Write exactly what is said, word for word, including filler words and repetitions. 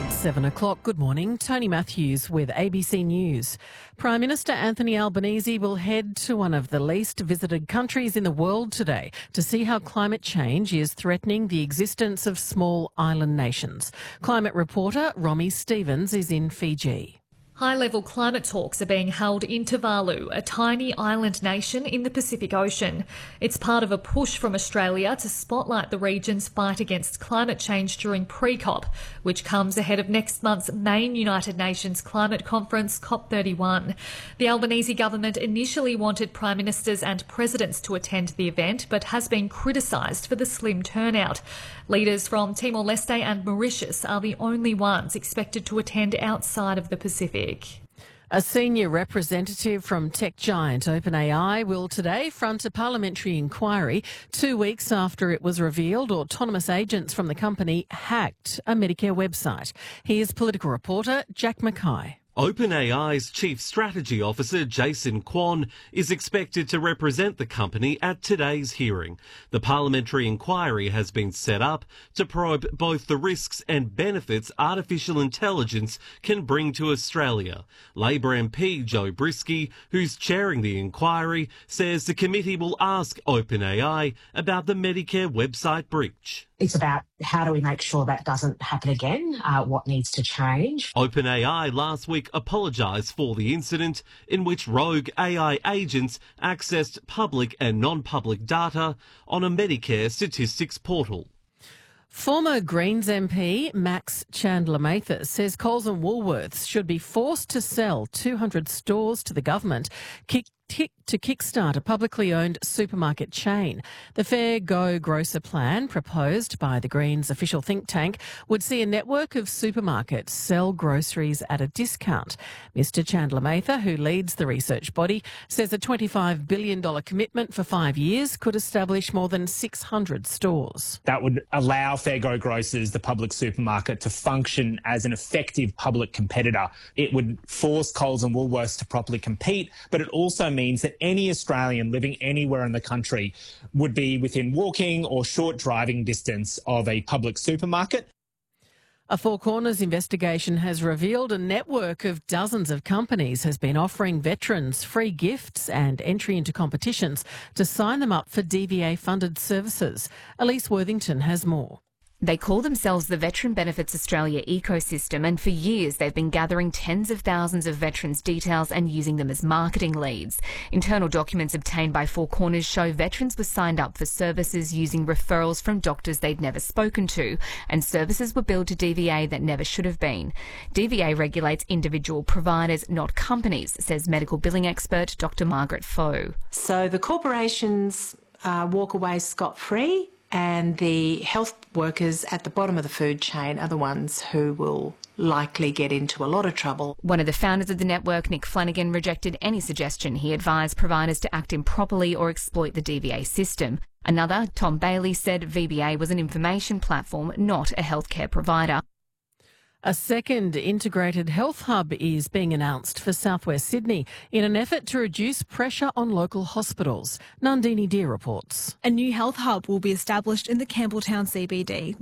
It's seven o'clock. Good morning. Tony Matthews with A B C News. Prime Minister Anthony Albanese will head to one of the least visited countries in the world today to see how climate change is threatening the existence of small island nations. Climate reporter Romy Stevens is in Fiji. High-level climate talks are being held in Tuvalu, a tiny island nation in the Pacific Ocean. It's part of a push from Australia to spotlight the region's fight against climate change during pre-COP, which comes ahead of next month's main United Nations climate conference, COP thirty-one. The Albanese government initially wanted prime ministers and presidents to attend the event, but has been criticised for the slim turnout. Leaders from Timor-Leste and Mauritius are the only ones expected to attend outside of the Pacific. A senior representative from tech giant OpenAI will today front a parliamentary inquiry two weeks after it was revealed autonomous agents from the company hacked a Medicare website. Here's political reporter Jack Mackay. OpenAI's Chief Strategy Officer Jason Kwon is expected to represent the company at today's hearing. The parliamentary inquiry has been set up to probe both the risks and benefits artificial intelligence can bring to Australia. Labor M P Joe Brisky, who's chairing the inquiry, says the committee will ask OpenAI about the Medicare website breach. It's about how do we make sure that doesn't happen again, uh, what needs to change. OpenAI last week apologised for the incident in which rogue A I agents accessed public and non-public data on a Medicare statistics portal. Former Greens M P Max Chandler-Mather says Coles and Woolworths should be forced to sell two hundred stores to the government kick, kick, to kickstart a publicly owned supermarket chain. The Fair Go Grocer plan, proposed by the Greens official think tank, would see a network of supermarkets sell groceries at a discount. Mister Chandler-Mather, who leads the research body, says a twenty-five billion dollars commitment for five years could establish more than six hundred stores. That would allow Fair Go Grocers, the public supermarket, to function as an effective public competitor. It would force Coles and Woolworths to properly compete, but it also means that any Australian living anywhere in the country would be within walking or short driving distance of a public supermarket. A Four Corners investigation has revealed a network of dozens of companies has been offering veterans free gifts and entry into competitions to sign them up for D V A-funded services. Elise Worthington has more. They call themselves the Veteran Benefits Australia ecosystem, and for years they've been gathering tens of thousands of veterans' details and using them as marketing leads. Internal documents obtained by Four Corners show veterans were signed up for services using referrals from doctors they'd never spoken to, and services were billed to D V A that never should have been. D V A regulates individual providers, not companies, says medical billing expert Doctor Margaret Foe. So the corporations uh, walk away scot-free, and the health workers at the bottom of the food chain are the ones who will likely get into a lot of trouble. One of the founders of the network, Nick Flanagan, rejected any suggestion he advised providers to act improperly or exploit the D V A system. Another, Tom Bailey, said V B A was an information platform, not a healthcare provider. A second integrated health hub is being announced for southwest Sydney in an effort to reduce pressure on local hospitals. Nandini Deer reports. A new health hub will be established in the Campbelltown C B D.